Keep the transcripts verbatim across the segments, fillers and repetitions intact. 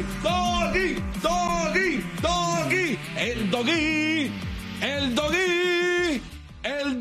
Doggy, Doggy, Doggy, el Doggy, el Doggy, el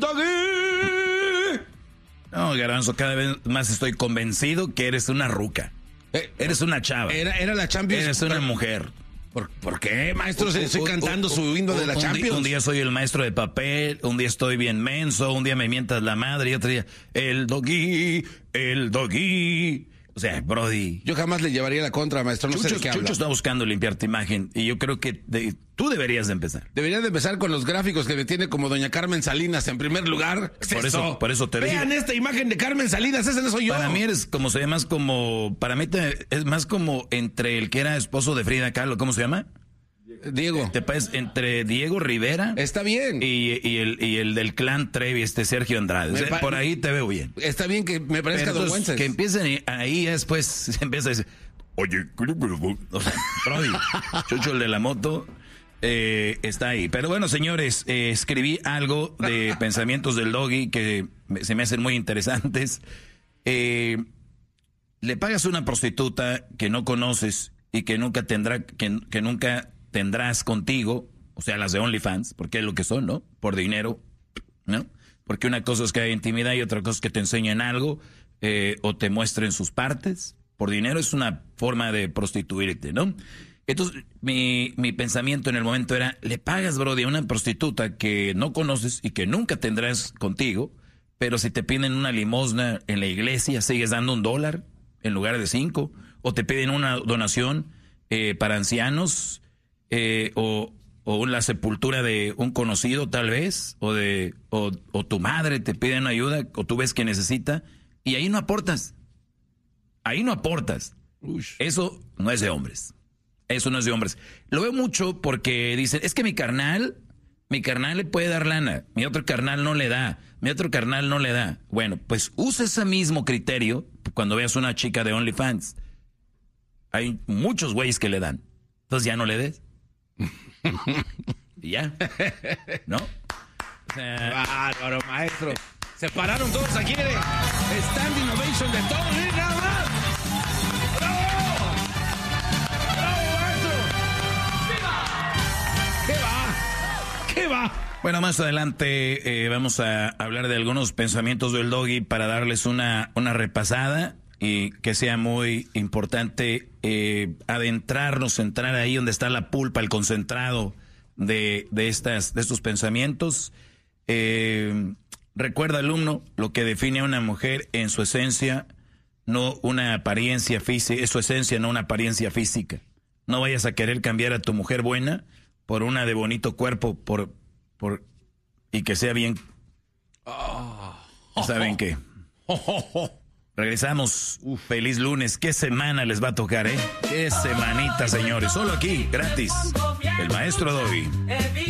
Doggy. No, Garbanzo, cada vez más estoy convencido que eres una ruca. Eh, eres una chava. Era, era la Champions. Eres una mujer. ¿Por, ¿Por qué, maestro? Se estoy cantando su himno de la un Champions. Día, un día soy el maestro de papel, un día estoy bien menso, un día me mientas la madre y otro día, el Doggy, el Doggy. O sea, Brody. Yo jamás le llevaría la contra, maestro. No Chucho, sé de qué habla. Chucho está buscando limpiar tu imagen y yo creo que de, tú deberías de empezar. Deberías de empezar con los gráficos que me tiene como doña Carmen Salinas en primer lugar. Por eso, por eso te digo. Vean esta imagen de Carmen Salinas, ese no soy yo. Para mí eres como se llama, más como, para mí te, es más como entre el que era esposo de Frida Kahlo, ¿cómo se llama? Diego. Te parece entre Diego Rivera. Está bien. Y, y, el, y el del clan Trevi, este Sergio Andrade. O sea, por ahí te veo bien. Está bien que me parezca Don Wences. Que empiecen ahí, después se empieza a decir, oye, o sea, Brody, Chucho, el de la moto, eh, está ahí. Pero bueno, señores, eh, escribí algo de pensamientos del Doggy que se me hacen muy interesantes. Eh, le pagas a una prostituta que no conoces y que nunca tendrá, que, que nunca tendrás contigo, o sea, las de OnlyFans, porque es lo que son, ¿no? Por dinero, ¿no? Porque una cosa es que hay intimidad y otra cosa es que te enseñen algo eh, o te muestren sus partes. Por dinero es una forma de prostituirte, ¿no? Entonces, mi, mi pensamiento en el momento era, le pagas, Brody, a una prostituta que no conoces y que nunca tendrás contigo, pero si te piden una limosna en la iglesia, sigues dando un dólar en lugar de cinco, o te piden una donación eh, para ancianos, eh, o, o la sepultura de un conocido tal vez, o de o, o tu madre te piden ayuda, o tú ves que necesita, y ahí no aportas. Ahí no aportas. Ush. Eso no es de hombres. Eso no es de hombres. Lo veo mucho porque dicen, es que mi carnal, mi carnal le puede dar lana, mi otro carnal no le da, mi otro carnal no le da. Bueno, pues usa ese mismo criterio cuando veas una chica de OnlyFans. Hay muchos güeyes que le dan. Entonces ya no le des. Y ya. ¿No? O sea, bárbaro, maestro. Se pararon todos aquí. ¿eh? Standing ovation de todos. ¿eh? Nada más. ¡Bravo! ¡Bravo, maestro! ¡Viva! ¿Qué va? ¿Qué va? Bueno, más adelante eh, vamos a hablar de algunos pensamientos del Doggy para darles una, una repasada y que sea muy importante eh, adentrarnos, entrar ahí donde está la pulpa, el concentrado de, de, estas, de estos pensamientos. Eh, recuerda, alumno, lo que define a una mujer en su esencia, no una apariencia física, es su esencia, no una apariencia física. No vayas a querer cambiar a tu mujer buena por una de bonito cuerpo, por, por y que sea bien. Oh, ¿Saben qué? Regresamos. Uf, feliz lunes. ¿Qué semana les va a tocar, eh? Qué semanita, señores. Solo aquí, gratis. El maestro Doggy.